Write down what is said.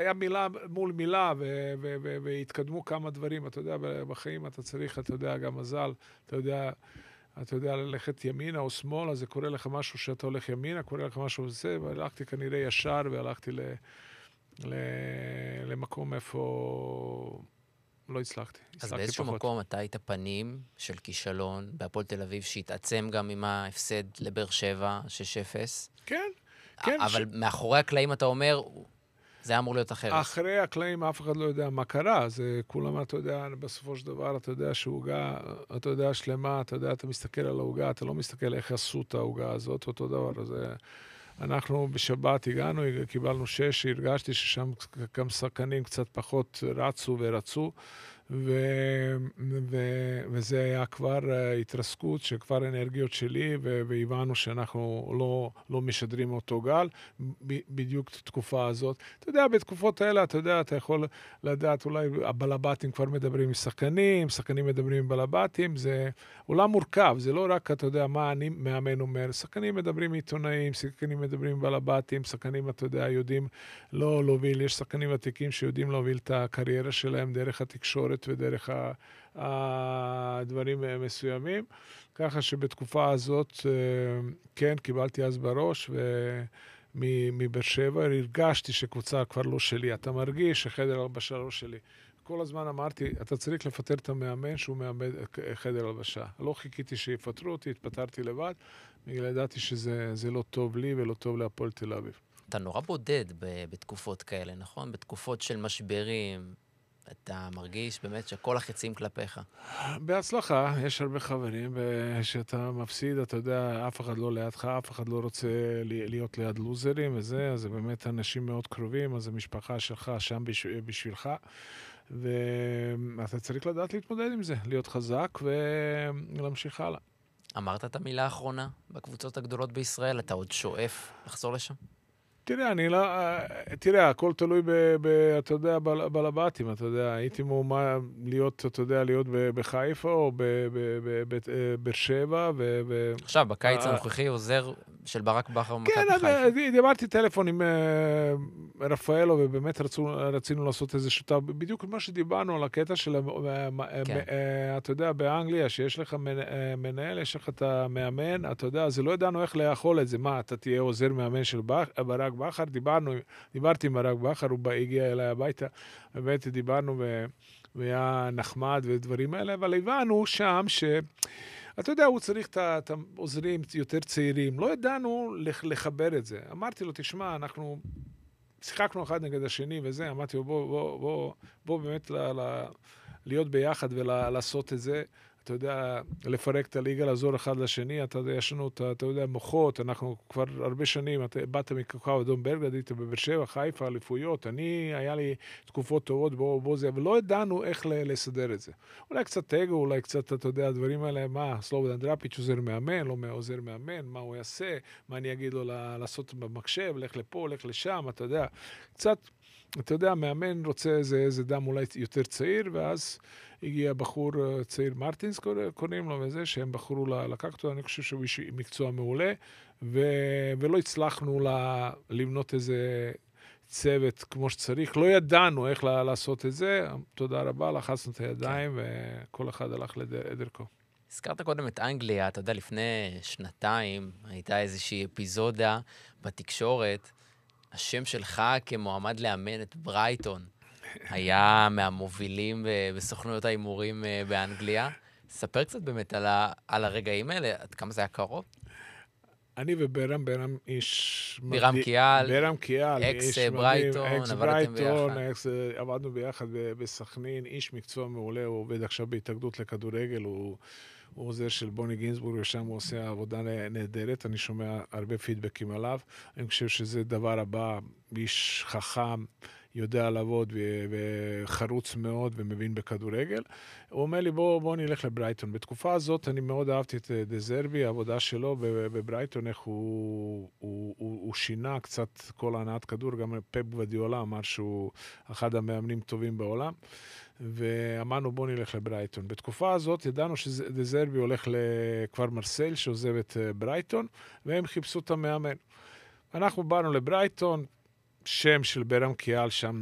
היה מילה מול מילה, והתקדמו כמה דברים. אתה יודע, בחיים אתה צריך, אתה יודע, גם מזל, אתה יודע ללכת ימינה או שמאלה, זה קורה לך משהו שאתה הולך ימינה, קורה לך משהו וזה, והלכתי כנראה ישר, והלכתי למקום איפה לא הצלחתי. אז באיזשהו מקום אתה היית פנים של כישלון בהפועל תל אביב, שהתעצם גם עם ההפסד לבאר שבע, 6-0. כן, כן. אבל מאחורי הקלעים אתה אומר, זה אמור להיות אחרת. אחרי הקלעים אף אחד לא יודע מה קרה, זה כולם, אתה יודע, בסופו של דבר, אתה יודע שההוגה, אתה יודע, שלמה, אתה יודע, אתה מסתכל על ההוגה, אתה לא מסתכל איך עשו את ההוגה הזאת, אותו דבר, זה... אנחנו בשבת הגענו, קיבלנו 6, הרגשתי ששם גם שחקנים קצת פחות רצו ורצו, וזה היה כבר התרסקות, שכבר אנרגיות שלי, והבנו שאנחנו לא משדרים אותו גל, בדיוק תקופה הזאת. אתה יודע, בתקופות האלה, אתה יודע, אתה יכול לדעת, אולי הבלבטים כבר מדברים עם שחקנים, שחקנים מדברים עם בלבטים, זה עולם מורכב, זה לא רק, אתה יודע, מה אני מאמן אומר, שחקנים מדברים עם עיתונאים, שחקנים מדברים עם בלבטים, שחקנים, אתה יודע, יודעים לא להוביל, יש שחקנים ותיקים שיודעים להוביל את הקריירה שלהם דרך התקשורת ודרך הדברים מסוימים. ככה שבתקופה הזאת, כן, קיבלתי אז בראש, מבאר שבע הרגשתי שקבוצה כבר לא שלי. אתה מרגיש שחדר הלבשה לא שלי. כל הזמן אמרתי, אתה צריך לפטר את המאמן שהוא מאמן חדר הלבשה. לא חיכיתי שיפטרו אותי, התפטרתי לבד, בגלל ידעתי שזה לא טוב לי ולא טוב להפועל תל אביב. אתה נורא בודד בתקופות כאלה, נכון? בתקופות של משברים, אתה מרגיש באמת שכל החצים כלפיך. בהצלחה, יש הרבה חברים, ושאתה מפסיד, אתה יודע, אף אחד לא לידך, אף אחד לא רוצה להיות ליד לוזרים וזה, אז זה באמת אנשים מאוד קרובים, אז המשפחה שלך שם בשבילך, ואתה צריך לדעת להתמודד עם זה, להיות חזק ולהמשיך הלאה. אמרת את המילה האחרונה בקבוצות הגדולות בישראל, אתה עוד שואף לחזור לשם? תראה, הכל תלוי אתה יודע, בלבטים, אתה יודע, הייתי מאומה להיות, אתה יודע, להיות בחיפה או בבאר שבע עכשיו, בקיץ הנוכחי עוזר של ברק בכר ומכבי חיפה. כן, דיברתי טלפון עם רפאלו, ובאמת רצינו לעשות איזה שותף, בדיוק מה שדיברנו על הקטע של, אתה יודע, באנגליה, שיש לך מנהל, יש לך את המאמן, אתה יודע, אז לא ידענו איך לאכול את זה, מה, אתה תהיה עוזר מאמן של ברק בכר, דיברתי עם ברק בכר, הוא הגיע אליי הביתה, באמת דיברנו והיה נחמד ודברים האלה, אבל הבנו שם אתה יודע, הוא צריך את העוזרים יותר צעירים, לא ידענו לחבר את זה. אמרתי לו, תשמע, אנחנו שיחקנו אחד נגד השני וזה, אמרתי לו, בוא באמת להיות ביחד ולעשות את זה. אתה יודע, לפרק את הליגה, לעזור אחד לשני, אתה יודע, יש לנו, אתה יודע, מוחות, אנחנו כבר הרבה שנים, אתה באת מכוכב אדום בלגרד, היית בבאר שבע, חיפה, אליפויות, היה לי תקופות טובות בו זה, אבל לא ידענו איך לסדר את זה. אולי קצת אגו, אולי קצת, אתה יודע, הדברים האלה, מה, סלובודן דראפיץ' עוזר מאמן, לא עוזר מאמן, מה הוא יעשה, מה אני אגיד לו לעשות במחשב, לך לפה, לך לשם, אתה יודע, קצת, אתה יודע, מאמן רוצה איזה דם אולי יותר צעיר, ואז הגיע בחור צעיר, מרטינס קוראים לו וזה, שהם בחרו לקחת אותו, אני חושב שהוא מקצוע מעולה, ולא הצלחנו לבנות איזה צוות כמו שצריך, לא ידענו איך לעשות את זה, תודה רבה, לחצנו את הידיים, וכל אחד הלך לדרכו. הזכרת קודם את אנגליה, אתה יודע, לפני שנתיים הייתה איזושהי אפיזודה בתקשורת, השם שלך כמועמד לאמן את ברייטון, היה מהמובילים בסוכנויות ההימורים באנגליה. ספר קצת באמת על הרגעים האלה, עד כמה זה היה קרוב? אני וברם איש... ברם קיאל, אקס ברייטון, עבדתם ביחד. עבדנו ביחד בסכנין, איש מקצוע מעולה, הוא עובד עכשיו בהתאגדות לכדורגל, הוא עוזר של בוני גינסבורג, ושם הוא עושה עבודה נהדרת, אני שומע הרבה פידבקים עליו, אני חושב שזה דבר הבא, איש חכם, יודע לעבוד וחרוץ מאוד ומבין בכדורגל. הוא אומר לי, בוא נלך לברייטון. בתקופה הזאת אני מאוד אהבתי את דזרבי, העבודה שלו בברייטון, איך הוא שינה קצת כל הנעת כדור, גם פפ גווארדיולה אמר שהוא אחד המאמנים טובים בעולם, ואמרנו בוא נלך לברייטון. בתקופה הזאת ידענו שדזרבי הולך לכפר מרסייל, שעוזב את ברייטון, והם חיפשו את המאמן. אנחנו באנו לברייטון, שם של ברם קיאל שם